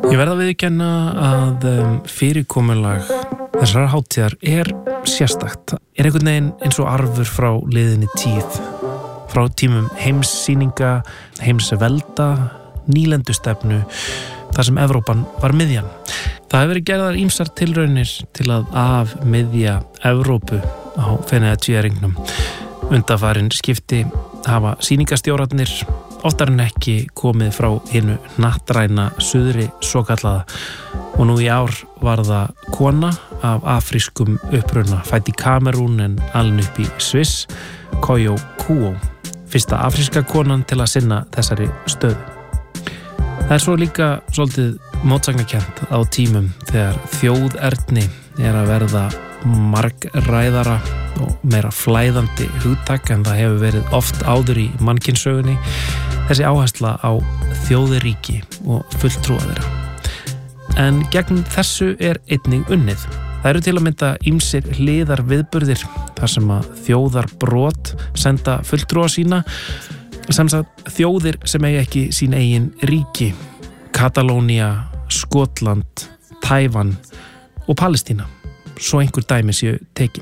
Ég verð að viðurkenna að fyrirkomulag þessar hátíðar sérstakt. Einhvern veginn eins og arfur frá liðinni tíð. Frá tímum heimssýninga, heimsvelda, nýlendustefnu, þar sem Evrópan var miðjan. Það hefur verið gerðar ýmsar tilraunir til að afmiðja Evrópu á Feneyjatvíæringnum. Undanfarin skipti hafa sýningastjórarnir oftar en ekki komið frá hinu hnattræna suðri svokallaða og nú í ár var það kona af afrískum uppruna fædd í Kamerún en alin upp í Sviss, Koyo Kuo, fyrsta afríska konan til að sinna þessari stöðu. Það svo líka svolítið mótsagnakent á tímum þegar þjóðerni að verða margræðara og meira flæðandi hugtak en það hefur verið oft áður í mannkynssögunni, þessi áhersla á þjóðaríki og fulltrúa þeirra. En gegn þessu einnig unnið. Það eru til að mynda ýmsir hliðar viðburðir þar sem að þjóðarbrot senda fulltrúa sína, sem sagt þjóðir sem eiga ekki sín eigin ríki, Katalónia, Skotland, Tævan og Palestína, svo einhver dæmi séu tekin.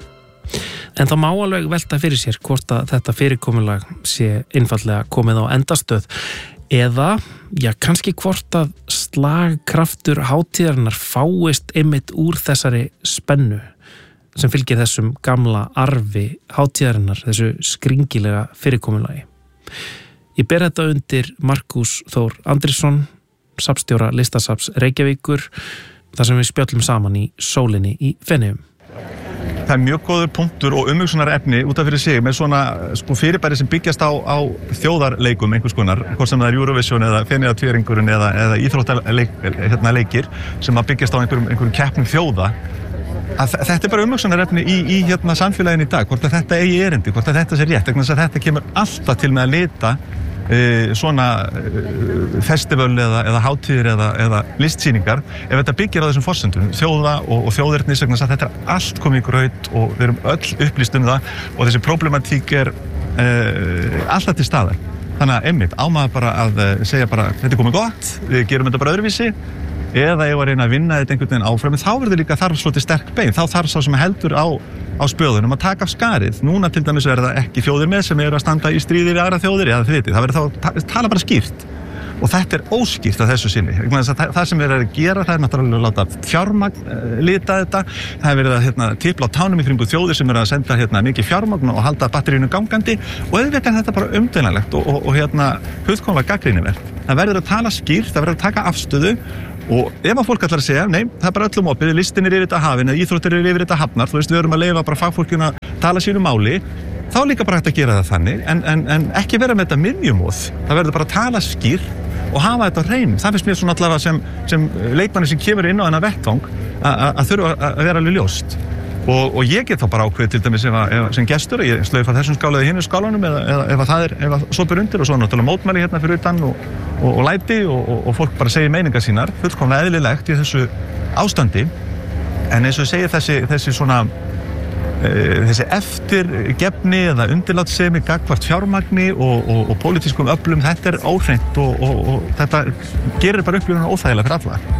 En það má alveg velta fyrir sér hvort að þetta fyrirkomulag sé einfaldlega komið á endastöð eða, kannski hvort að slagkraftur hátíðarinnar fáist einmitt úr þessari spennu sem fylgir þessum gamla arfi hátíðarinnar, þessu skringilega fyrirkomulagi. Ég ber þetta undir Markús Þór Andrésson, safnstjóra Listasafns Reykjavíkur, þar sem við spjöllum saman í sólinni í Feneyjum. Það mjög góður punktur og umhugsunar efni út af fyrir sig með svona fyrirbæri sem byggjast á þjóðarleikum einhvers konar, hvort sem það Eurovision eða Feneyjatvíæringurinn eða íþróttaleikir sem að byggjast á einhverjum keppnum þjóða. Þetta bara umhugsunar efni í samfélaginu í dag, hvort að þetta eigi erindi, hvort að þetta sé rétt, vegna þess að þetta kemur alltaf til með að lita svona festival eða hátíðir eða listsýningar ef þetta byggir á þessum forsendum þjóða og þjóðernis, vegna þess að þetta allt komið í graut og við erum öll upplýst það og þessi problematík alltaf til staðar. Þannig að einmitt ámaður bara að segja bara þetta komið gott, við gerum þetta bara öðruvísi eða ég var reyna að vinna þetta einhvern veginn áfram, þá verður líka þarf svolítið sterk bein, þá þarf sá sem heldur á spöðunum að taka af skarið. Núna til dæmis verða ekki þjóðir með sem eru að standa í stríði við aðra þjóðir, það verður þá að tala bara skýrt og þetta óskýrt að þessu sinni. Það sem er að gera, það náttúrulega að láta fjármagn lita þetta, það er verið að tipla á tánum í kringu þjóðir sem eru að senda mikið fjármagn og halda batterínu gangandi og auðvitað er þetta bara umdeinanlegt og fullkomlega gagnrýnivert. Það verður að tala skýrt, það verður að taka afstöðu og ef að fólk ætlar að segja, nei, það er bara öllum opið, listin yfir þetta hafin eða íþróttir yfir þetta hafnar, við erum að leyfa bara fagfólkinu að tala sínu máli, þá líka bara hægt að gera það þannig, en ekki vera með þetta miðjumóð. Það verður bara að tala skýrt og hafa þetta á hreinu. Það finnst mér svona allavega sem leikmanni sem kemur inn á þennan vettvang að þurfa að vera alveg ljóst. Og ég get þá bara ákveðið til dæmis sem gestur að ég slaufa þessum skála eða hinum skálanum eða ef það sopur undir og svo náttúrulega mótmæli fyrir utan og læti og fólk bara segir meiningar sínar, fullkomlega eðlilegt í þessu ástandi. En eins og ég segi þessi eftirgefni eða undirlátssemi gagnvart fjármagni og pólitískum öflum, þetta óhreint og þetta gerir bara upplifunum óþægilega fyrir alla.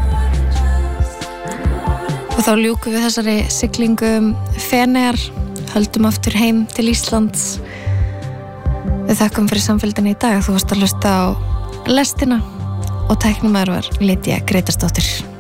Og þá ljúkum við þessari siglingu Feneyjar, höldum aftur heim til Íslands. Við þakkum fyrir samfélgdina í dag. Þú varst að hlusta á lestina og tæknimaður var Lydia Gretarsdóttir.